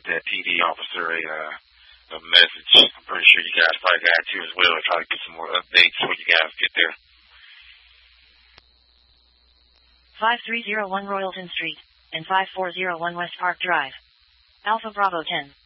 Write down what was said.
that PD officer a message. I'm pretty sure you guys probably got to as well. Try to get some more updates when you guys get there. 5301 Royalton Street and 5401 West Park Drive. Alpha Bravo 10.